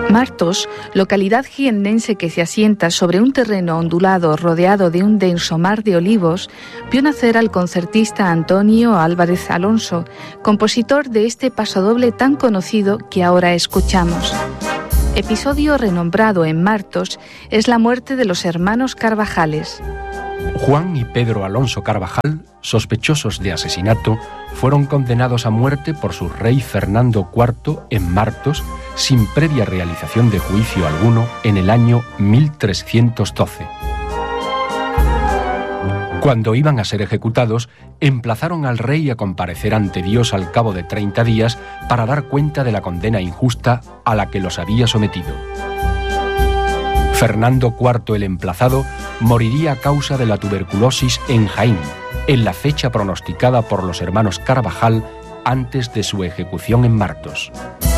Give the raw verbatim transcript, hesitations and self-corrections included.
Martos, localidad jiennense que se asienta sobre un terreno ondulado rodeado de un denso mar de olivos, vio nacer al concertista Antonio Álvarez Alonso, compositor de este pasodoble tan conocido que ahora escuchamos. Episodio renombrado en Martos es la muerte de los hermanos Carvajales. Juan y Pedro Alonso Carvajal, sospechosos de asesinato, fueron condenados a muerte por su rey Fernando cuarto en Martos, sin previa realización de juicio alguno, en el año mil trescientos doce. Cuando iban a ser ejecutados, emplazaron al rey a comparecer ante Dios al cabo de treinta días para dar cuenta de la condena injusta a la que los había sometido. Fernando cuarto el emplazado moriría a causa de la tuberculosis en Jaén, en la fecha pronosticada por los hermanos Carvajal antes de su ejecución en Martos.